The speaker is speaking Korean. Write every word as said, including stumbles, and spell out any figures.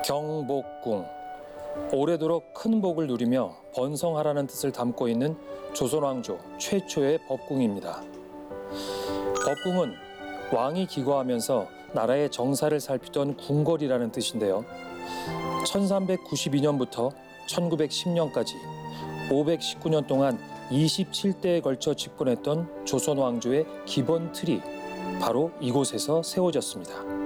경복궁. 오래도록 큰 복을 누리며 번성하라는 뜻을 담고 있는 조선왕조 최초의 법궁입니다. 법궁은 왕이 기거하면서 나라의 정사를 살피던 궁궐이라는 뜻인데요. 천삼백구십이 년부터 천구백십 년까지 오백십구 년 동안 이십칠 대에 걸쳐 집권했던 조선 왕조의 기본 틀이 바로 이곳에서 세워졌습니다.